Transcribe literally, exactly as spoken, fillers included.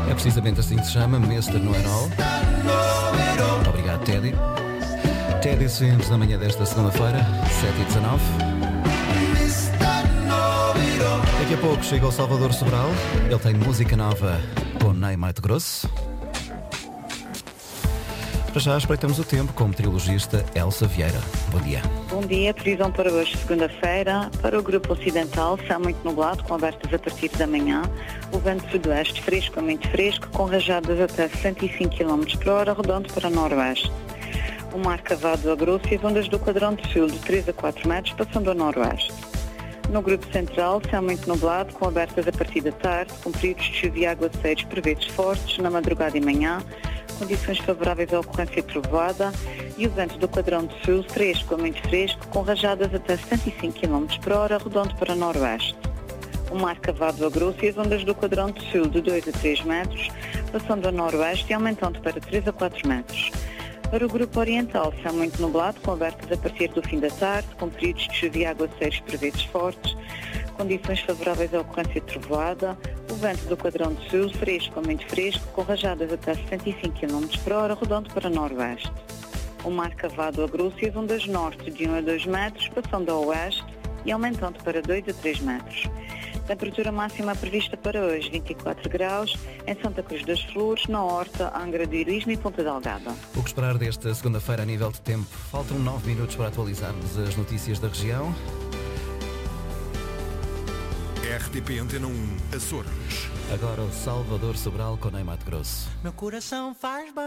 É precisamente assim que se chama, mister Know-It-All. Obrigado, Teddy. Teddy Swims na manhã desta segunda-feira, sete e dezanove. Daqui a pouco chega o Salvador Sobral. Ele tem música nova com Ney Mato Grosso. Para já espreitamos o tempo com o meteorologista Elsa Vieira. Bom dia. Bom dia, previsão para hoje, segunda-feira. Para o grupo ocidental, céu muito nublado, com abertas a partir da manhã. O vento sudoeste fresco a muito fresco, com rajadas até cento e cinco quilómetros por hora, rodando para noroeste. O mar cavado a grosso e as ondas do quadrante sul de três a quatro metros, passando a noroeste. No grupo central, céu muito nublado, com abertas a partir da tarde, com períodos de chuva e aguaceiros por vezes fortes, na madrugada e manhã, condições favoráveis à ocorrência de trovoada e o vento do quadrante sul fresco a muito fresco, com rajadas até cento e cinco quilómetros por hora, rodando para noroeste. O mar cavado a grosso e as ondas do quadrante sul de dois a três metros, passando a noroeste e aumentando para três a quatro metros. Para o grupo oriental, céu muito nublado, com abertas a partir do fim da tarde, com períodos de chuva e aguaceiros por vezes fortes, condições favoráveis à ocorrência de trovoada, o vento do quadrante sul fresco a muito fresco, com rajadas até sessenta e cinco quilómetros por hora, rodando para noroeste. O mar cavado a grosso e as ondas norte de um a dois metros, passando a oeste e aumentando para dois a três metros. Temperatura máxima prevista para hoje, vinte e quatro graus, em Santa Cruz das Flores, na Horta, Angra do Heroísmo e Ponta Delgada. O que esperar desta segunda-feira a nível de tempo? Faltam nove minutos para atualizarmos as notícias da região. R T P Antena um, Açores. Agora o Salvador Sobral com Ney Mato Grosso. Meu coração faz